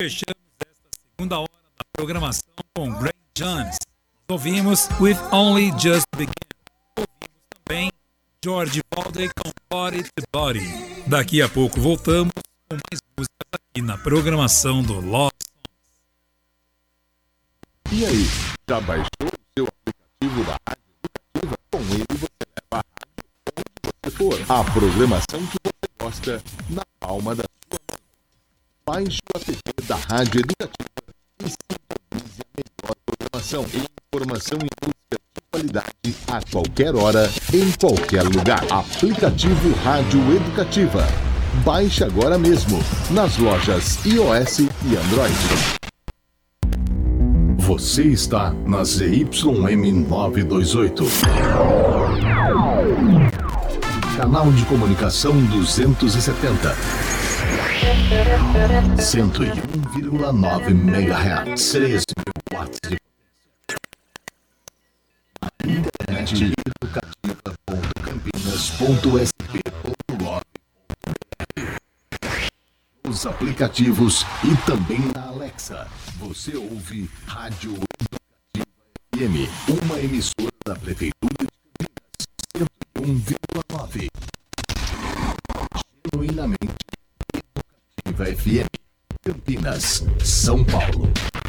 fechamos esta segunda hora da programação com Greg Jones. Nós ouvimos With Only Just Begin. Ouvimos também George Baldy com Body to Body. Daqui a pouco voltamos com mais músicas aqui na programação do Love Songs. E aí, já baixou o seu aplicativo da Rádio Educativa? Com ele você leva a rádio onde você for. A programação que você gosta na palma da sua mão. Baixe o app da Rádio Educativa e sintonize a melhor programação. Informação e música de qualidade a qualquer hora, em qualquer lugar. Aplicativo Rádio Educativa. Baixe agora mesmo nas lojas iOS e Android. Você está na ZYM 928. Canal de comunicação 270. 101,9 MHz. 13 mil watts de internet educativa.campinas.sp.gov.br. Os aplicativos e também na Alexa. Você ouve Rádio Educativa FM, uma emissora da Prefeitura de Campinas, 101,9. Genuinamente Educativa FM, Campinas, São Paulo.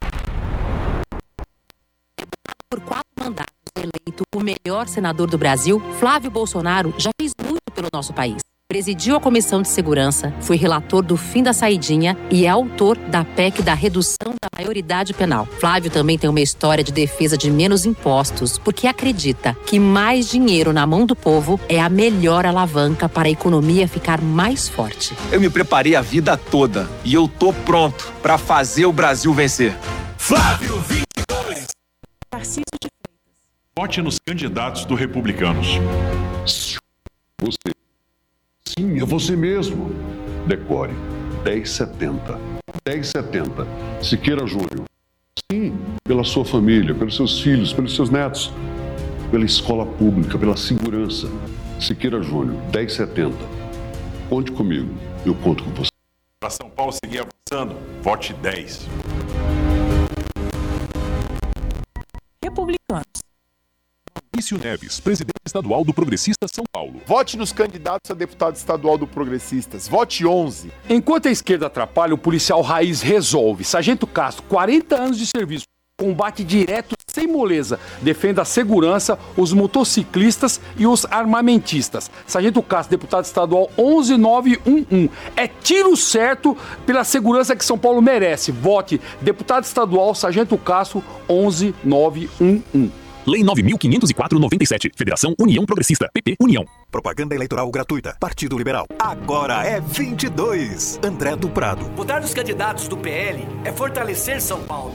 Por 4 mandatos eleito o melhor senador do Brasil, Flávio Bolsonaro já fez muito pelo nosso país. Presidiu a Comissão de Segurança, foi relator do fim da saidinha e é autor da PEC da redução da maioridade penal. Flávio também tem uma história de defesa de menos impostos, porque acredita que mais dinheiro na mão do povo é a melhor alavanca para a economia ficar mais forte. Eu me preparei a vida toda e eu tô pronto para fazer o Brasil vencer. Flávio 22. Tarcísio de Freitas. Vote nos candidatos do Republicanos. Você. Sim, é você mesmo. Decore 1070. 1070. Siqueira Júnior. Sim, pela sua família, pelos seus filhos, pelos seus netos, pela escola pública, pela segurança. Siqueira Júnior, 1070. Conte comigo, eu conto com você. Para São Paulo seguir avançando, vote 10. Republicanos. Maurício Neves, presidente estadual do Progressista São Paulo. Vote nos candidatos a deputado estadual do Progressistas. Vote 11. Enquanto a esquerda atrapalha, o policial raiz resolve. Sargento Castro, 40 anos de serviço. Combate direto, sem moleza. Defenda a segurança, os motociclistas e os armamentistas. Sargento Castro, deputado estadual 11911. É tiro certo pela segurança que São Paulo merece. Vote deputado estadual Sargento Castro 11911. Lei 9.504/97. Federação União Progressista. PP União. Propaganda eleitoral gratuita. Partido Liberal. Agora é 22. André do Prado. Votar nos candidatos do PL é fortalecer São Paulo.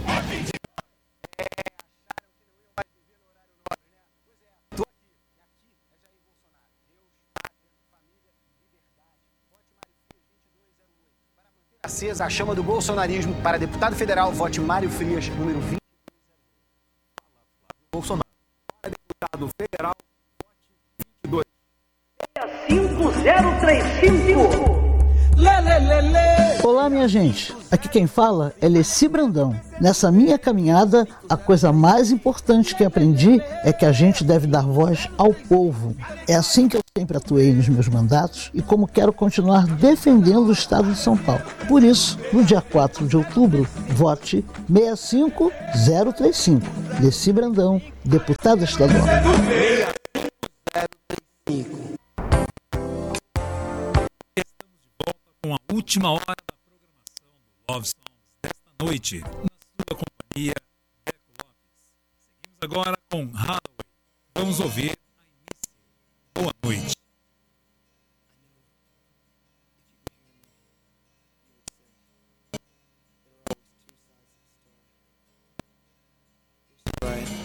Acesa a chama do bolsonarismo. Para deputado federal, vote Mário Frias, número 20. Bolsonaro. Para deputado federal, vote 22. 5035. Olá, minha gente. Aqui quem fala é Leci Brandão. Nessa minha caminhada, a coisa mais importante que aprendi é que a gente deve dar voz ao povo. É assim que eu sempre atuei nos meus mandatos e como quero continuar defendendo o estado de São Paulo. Por isso, no dia 4 de outubro, vote 65035. Leci Brandão, deputada estadual. 65035. Com a última hora da programação do Love Songs desta noite, na sua companhia, Beco Lopes. Seguimos agora com Hathaway. Vamos ouvir a início. Boa noite. Right.